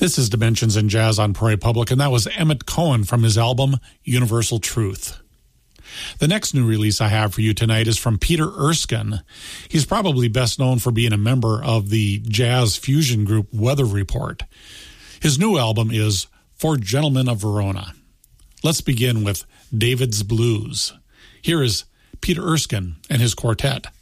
This is Dimensions in Jazz on Prairie Public, and that was Emmett Cohen from his album Universal Truth. The next new release I have for you tonight is from Peter Erskine. He's probably best known for being a member of the jazz fusion group Weather Report. His new album is For Gentlemen of Verona. Let's begin with David's Blues. Here is Peter Erskine and his quartet.